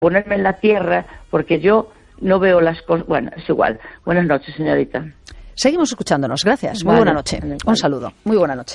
ponerme en la tierra, porque yo no veo las cosas. Bueno, es igual. Buenas noches, señorita. Seguimos escuchándonos. Gracias. Muy buena noche. Un saludo. Muy buena noche.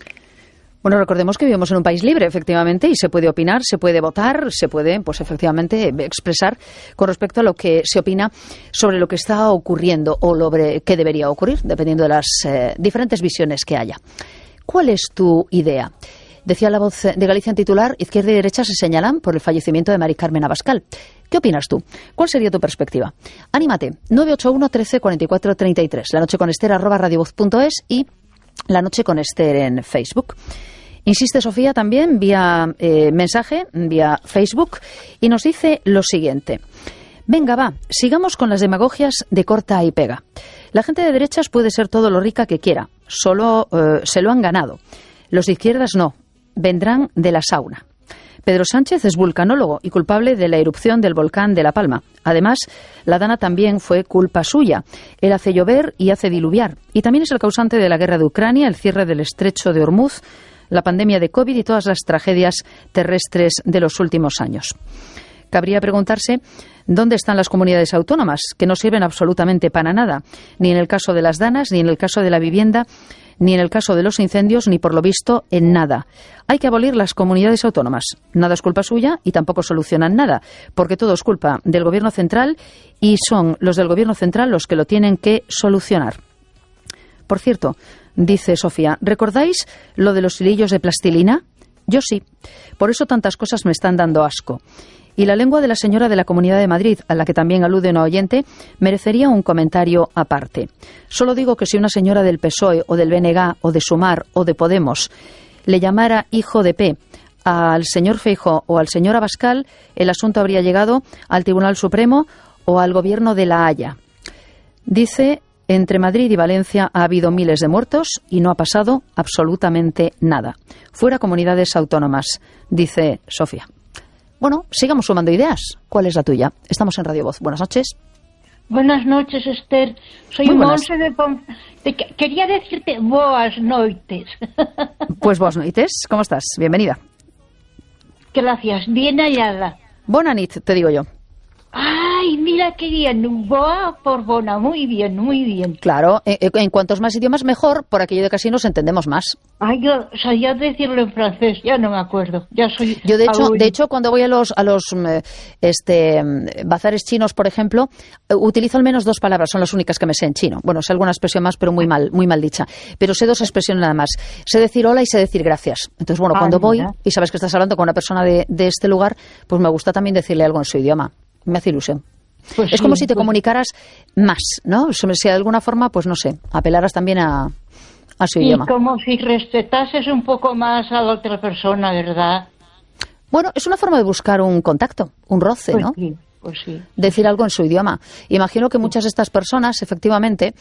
Bueno, recordemos que vivimos en un país libre, efectivamente, y se puede opinar, se puede votar, se puede, pues efectivamente, expresar con respecto a lo que se opina sobre lo que está ocurriendo o lo que debería ocurrir, dependiendo de las diferentes visiones que haya. ¿Cuál es tu idea? Decía La Voz de Galicia en titular, izquierda y derecha se señalan por el fallecimiento de Mari Carmen Abascal. ¿Qué opinas tú? ¿Cuál sería tu perspectiva? Anímate, 981 13 44 33, la noche con Ester @radiovoz.es y la noche con Ester en Facebook. Insiste Sofía también vía mensaje, vía Facebook, y nos dice lo siguiente. Venga, va, sigamos con las demagogias de corta y pega. La gente de derechas puede ser todo lo rica que quiera, solo se lo han ganado. Los de izquierdas no, vendrán de la sauna. Pedro Sánchez es vulcanólogo y culpable de la erupción del volcán de La Palma. Además, la Dana también fue culpa suya. Él hace llover y hace diluviar. Y también es el causante de la guerra de Ucrania, el cierre del estrecho de Hormuz, la pandemia de COVID y todas las tragedias terrestres de los últimos años. Cabría preguntarse dónde están las comunidades autónomas, que no sirven absolutamente para nada, ni en el caso de las Danas, ni en el caso de la vivienda, ni en el caso de los incendios, ni por lo visto en nada. Hay que abolir las comunidades autónomas. Nada es culpa suya y tampoco solucionan nada, porque todo es culpa del Gobierno central y son los del Gobierno central los que lo tienen que solucionar. Por cierto, dice Sofía, ¿recordáis lo de los hilillos de plastilina? Yo sí. Por eso tantas cosas me están dando asco. Y la lengua de la señora de la Comunidad de Madrid, a la que también alude una oyente, merecería un comentario aparte. Solo digo que si una señora del PSOE o del BNG o de Sumar o de Podemos le llamara hijo de P al señor Feijóo o al señor Abascal, el asunto habría llegado al Tribunal Supremo o al Gobierno de La Haya. Dice, entre Madrid y Valencia ha habido miles de muertos y no ha pasado absolutamente nada. Fuera comunidades autónomas, dice Sofía. Bueno, sigamos sumando ideas. ¿Cuál es la tuya? Estamos en Radio Voz. Buenas noches. Buenas noches, Esther. Soy Monse de quería decirte boas noites. Pues boas noites. ¿Cómo estás? Bienvenida. Gracias. Bien hallada. Bona nit, te digo yo. Ay, mira qué bien. Boa por bona. Muy bien, muy bien. Claro, en cuantos más idiomas mejor, por aquello de que así nos entendemos más. Ay, yo sabía decirlo en francés, ya no me acuerdo. Ya soy. Yo de hecho cuando voy a los bazares chinos, por ejemplo, utilizo al menos dos palabras, son las únicas que me sé en chino. Bueno, sé alguna expresión más, pero muy mal dicha. Pero sé dos expresiones nada más. Sé decir hola y sé decir gracias. Entonces, bueno, cuando voy y sabes que estás hablando con una persona de este lugar, pues me gusta también decirle algo en su idioma. Me hace ilusión. Pues es como si te comunicaras más, ¿no? Si de alguna forma, pues no sé, apelaras también a su idioma. Y como si respetases un poco más a la otra persona, ¿verdad? Bueno, es una forma de buscar un contacto, un roce, pues ¿no? Sí, pues sí. Decir algo en su idioma. Imagino que muchas de estas personas, efectivamente...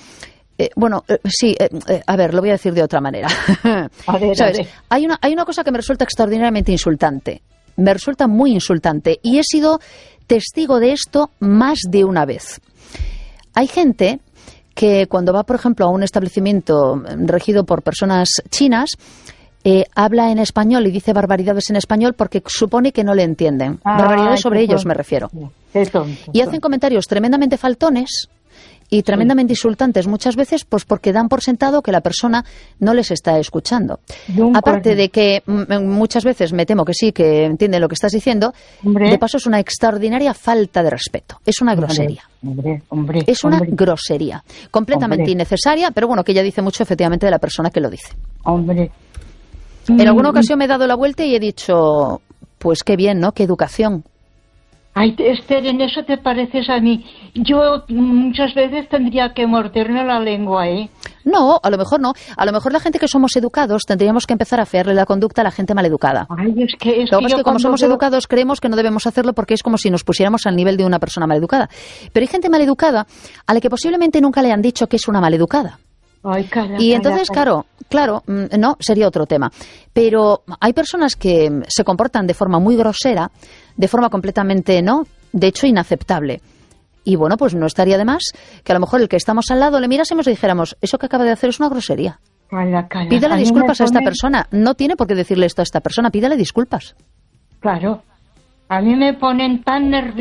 a ver, lo voy a decir de otra manera. A ver, ¿sabes? a ver. Hay una cosa que me resulta extraordinariamente insultante. Me resulta muy insultante. Y he sido testigo de esto más de una vez. Hay gente que cuando va, por ejemplo, a un establecimiento regido por personas chinas, habla en español y dice barbaridades en español porque supone que no le entienden. Barbaridades sobre ellos, me refiero. Qué tonto. Y hacen comentarios tremendamente faltones y tremendamente insultantes muchas veces, pues porque dan por sentado que la persona no les está escuchando. Aparte de que muchas veces me temo que sí, que entienden lo que estás diciendo, de paso es una extraordinaria falta de respeto. Es una grosería. Es una grosería. Completamente innecesaria, pero bueno, que ella dice mucho efectivamente de la persona que lo dice. En alguna ocasión me he dado la vuelta y he dicho, pues qué bien, ¿no? Qué educación. Ay, Esther, en eso te pareces a mí. Yo muchas veces tendría que morderme la lengua, ¿eh? No, a lo mejor no. A lo mejor la gente que somos educados tendríamos que empezar a fiarle la conducta a la gente maleducada. Ay, lo que pasa es que como somos educados creemos que no debemos hacerlo porque es como si nos pusiéramos al nivel de una persona maleducada. Pero hay gente maleducada a la que posiblemente nunca le han dicho que es una maleducada. Ay, y entonces, claro, no, sería otro tema. Pero hay personas que se comportan de forma muy grosera, de forma completamente, de hecho, inaceptable. Y bueno, pues no estaría de más que a lo mejor el que estamos al lado le mirásemos y dijéramos, eso que acaba de hacer es una grosería. Pídale disculpas a esta persona. No tiene por qué decirle esto a esta persona, pídale disculpas. Claro. A mí me ponen tan nerviosa.